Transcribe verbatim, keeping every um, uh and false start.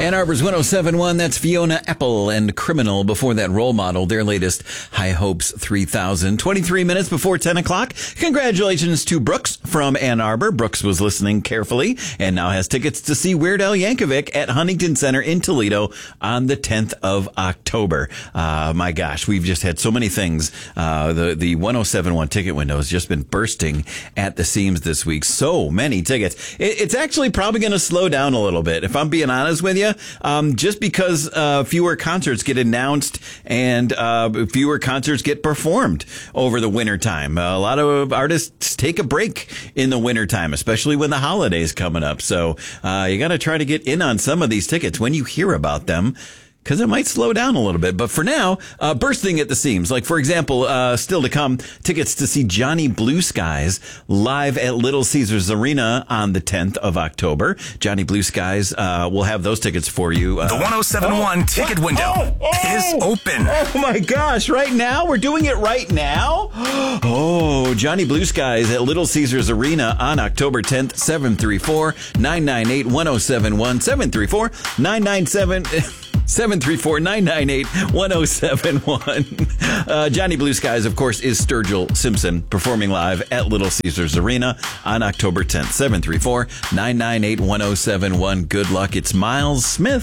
Ann Arbor's one oh seven point one, that's Fiona Apple and Criminal. Before that, Role Model, their latest High Hopes three thousand. twenty-three minutes before ten o'clock. Congratulations to Brooks from Ann Arbor. Brooks was listening carefully and now has tickets to see Weird Al Yankovic at Huntington Center in Toledo on the tenth of October. Uh, my gosh, we've just had so many things. Uh, the, the one oh seven point one ticket window has just been bursting at the seams this week. So many tickets. It, it's actually probably going to slow down a little bit, if I'm being honest with you, um, just because uh, fewer concerts get announced and uh, fewer concerts get performed over the wintertime. Uh, a lot of artists take a break in the wintertime, especially when the holidays coming up. So uh, you got to try to get in on some of these tickets when you hear about them, because it might slow down a little bit. But for now, uh, bursting at the seams. Like, for example, uh, still to come, tickets to see Johnny Blue Skies live at Little Caesars Arena on the tenth of October. Johnny Blue Skies, uh, we'll have those tickets for you. Uh, the one oh seven point one oh, ticket window oh, oh, is open. Oh my gosh, right now? We're doing it right now? Oh, Johnny Blue Skies at Little Caesars Arena on October tenth, seven three four, nine nine eight, one oh seven one, seven three four, nine nine seven... seven three four, nine nine eight, one oh seven one. Uh, Johnny Blue Skies, of course, is Sturgill Simpson performing live at Little Caesars Arena on October tenth. seven three four, nine nine eight, one oh seven one. Good luck. It's Miles Smith.